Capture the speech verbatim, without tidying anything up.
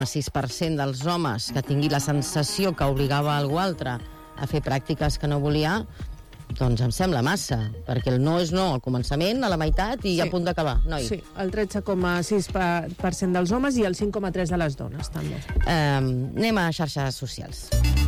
sis per cent dels homes que tingui la sensació que obligava algú altre a fer pràctiques que no volia, doncs em sembla massa, perquè el no és no al començament, a la meitat i sí. a punt d'acabar, noi. Sí, el tretze coma sis per cent dels homes i el cinc coma tres de les dones, també. Eh, anem a xarxes socials.